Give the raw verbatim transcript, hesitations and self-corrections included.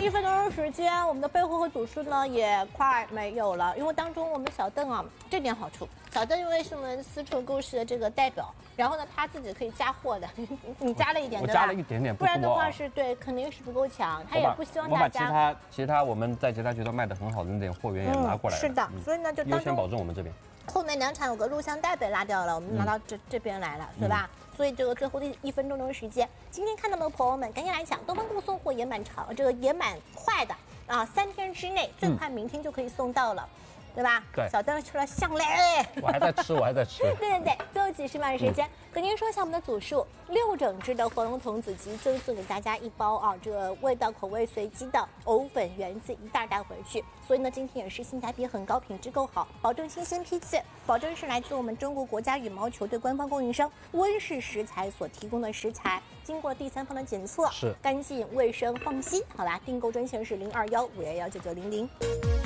分钟的时间，我们的备货和组数呢也快没有了，因为当中我们小邓啊，这点好处，小邓因为是我们丝绸购市的这个代表，然后呢他自己可以加货的，你加了一点， 我对吧？ 加了一点点， 不然的话是对，肯定是不够强，他也不希望大家。 我把其他其他我们在其他渠道卖的很好的那点货源也拿过来了。 是的，所以呢就优先保证我们这边。 后面两场有个录像带被拉掉了，我们拿到这、嗯、这边来了，对吧？嗯、所以这个最后的一分钟的时间，今天看到的朋友们赶紧来抢，东方顾送货也蛮长，这个也蛮快的啊，三天之内最快明天就可以送到了。嗯对吧？ 对， 小邓吃了香嘞， 我还在吃，我还在吃。 对对对，最后几十秒时间，嗯、跟您说一下我们的组数，六整只的黄龙童子鸡赠送给大家一包啊，这个味道口味随机的藕粉圆子一袋带回去。所以呢，今天也是性价比很高，品质够好，保证新鲜批次，保证是来自我们中国国家羽毛球队官方供应商温氏食材所提供的食材，经过第三方的检测， 是干净卫生放心。好啦，订购专线是零二幺五幺幺九九零零。